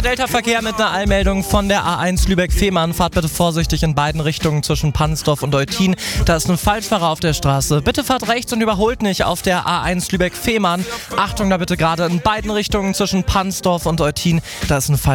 der Delta-Verkehr mit einer Eilmeldung von der A1 Lübeck-Fehmarn. Fahrt bitte vorsichtig in beiden Richtungen zwischen Pansdorf und Eutin. Da ist ein Falschfahrer auf der Straße. Bitte fahrt rechts und überholt nicht auf der A1 Lübeck-Fehmarn. Achtung da bitte gerade in beiden Richtungen zwischen Pansdorf und Eutin. Da ist ein Falschfahrer.